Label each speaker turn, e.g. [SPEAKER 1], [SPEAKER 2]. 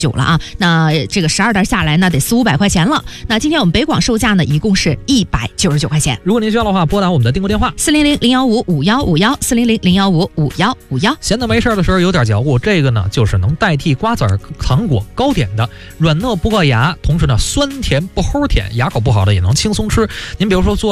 [SPEAKER 1] 久了啊，那这个12袋下来呢，得400-500块钱了。那今天我们北广售价呢，一共是199块钱。
[SPEAKER 2] 如果您需要的话，拨打我们的订购电话
[SPEAKER 1] 400-015-5151，400-015-5151。
[SPEAKER 2] 闲的没事的时候有点嚼骨，这个呢就是能代替瓜子儿、糖果、糕点的，软糯不硌牙，同时呢酸甜不齁甜，牙口不好的也能轻松吃。您比如说做